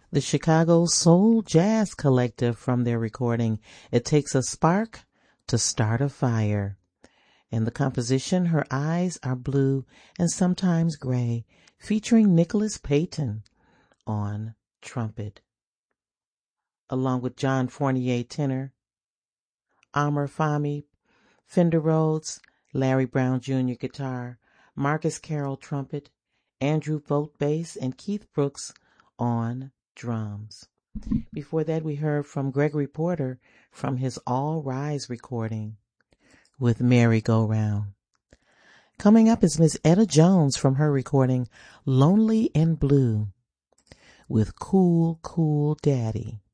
The Chicago Soul Jazz Collective from their recording It Takes a Spark to Start a Fire. In the composition Her Eyes Are Blue and Sometimes Gray, featuring Nicholas Payton on trumpet, along with John Fournier tenor, Amr Fahmy Fender Rhodes, Larry Brown Jr. guitar, Marcus Carroll trumpet, Andrew Vogt bass, and Keith Brooks on drums. Before that, we heard from Gregory Porter from his All Rise recording with Merry Go Round. Coming up is Miss Etta Jones from her recording Lonely and Blue with Cool, Cool Daddy.